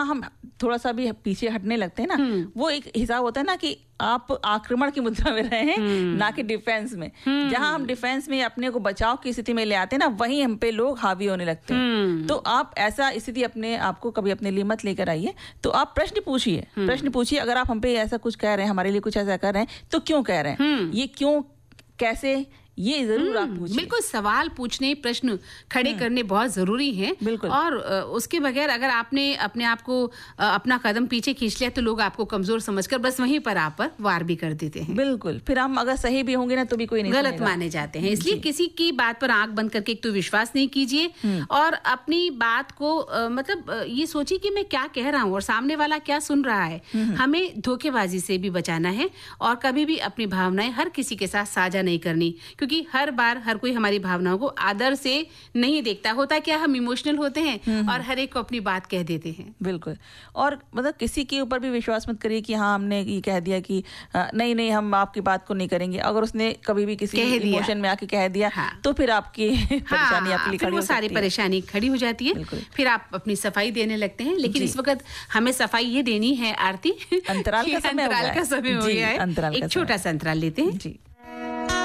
हम थोड़ा सा भी पीछे हटने लगते हैं ना, वो एक हिसाब होता है ना कि आप आक्रमण की मुद्रा में रहे हैं, ना कि डिफेंस में। जहां हम डिफेंस में अपने को बचाव की स्थिति में ले आते हैं ना, वहीं हम पे लोग हावी होने लगते हैं। तो आप ऐसा स्थिति अपने आपको कभी अपने लिए मत लेकर आइए। तो आप प्रश्न पूछिए। अगर आप हम पे ऐसा कुछ कह रहे हैं, हमारे लिए कुछ ऐसा कर रहे हैं, तो क्यों कह रहे हैं, ये क्यों, कैसे, ये जरूर आप पूछिए। बिल्कुल, सवाल पूछने, प्रश्न खड़े करने बहुत जरूरी हैं। बिल्कुल। और उसके बगैर अगर आपने अपने आप को अपना कदम पीछे खींच लिया तो लोग आपको कमजोर समझकर बस वहीं पर आप पर वार भी कर देते हैं। बिल्कुल, फिर हम अगर सही भी होंगे ना तो भी कोई नहीं गलत माने जाते हैं। इसलिए किसी की बात पर आंख बंद करके एक तो विश्वास नहीं कीजिए और अपनी बात को मतलब ये सोचिए कि मैं क्या कह रहा हूँ और सामने वाला क्या सुन रहा है। हमें धोखेबाजी से भी बचाना है और कभी भी अपनी भावनाएं हर किसी के साथ साझा नहीं करनी, क्योंकि हर बार हर कोई हमारी भावनाओं को आदर से नहीं देखता। होता क्या, हम इमोशनल होते हैं और हर एक को अपनी बात कह देते हैं। बिल्कुल। और मतलब किसी के ऊपर भी विश्वास मत करिए कि हाँ हमने ये कह दिया कि नहीं हम आपकी बात को नहीं करेंगे। अगर उसने कभी भी किसी इमोशन में आके कह दिया तो फिर आपकी परेशानी आपके लिए खड़ी हो सकती है। सारी परेशानी खड़ी हो जाती है। फिर आप अपनी सफाई देने लगते हैं। लेकिन इस वक्त हमें सफाई ये देनी है आरती, अंतराल का समय हो गया है। एक छोटा सा अंतराल लेते हैं। जी।